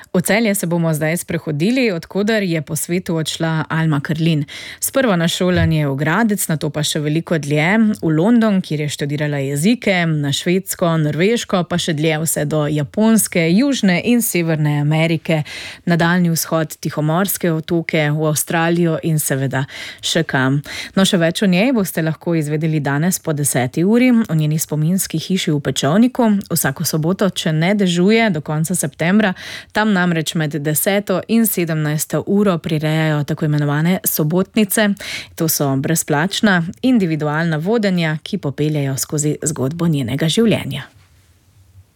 V Celje se bomo zdaj sprehodili, odkoder je po svetu odšla Alma Karlin. Sprva na šolanje v Gradec, nato pa še veliko dlje v London, kjer je študirala jezike, na Švedsko, Norveško, pa še dlje vse do Japonske, Južne in Severne Amerike, na Daljni vzhod, Tihomorske otoke, v Avstralijo in seveda še kam. No, še več o njej boste lahko izvedeli danes po 10. uri v njeni spominski hiši v Pečovniku. Vsako soboto, če ne dežuje do konca septembra, tam namreč med 10. in 17. uro prirejajo tako imenovane sobotnice. To so brezplačna, individualna vodenja, ki popeljajo skozi zgodbo njenega življenja.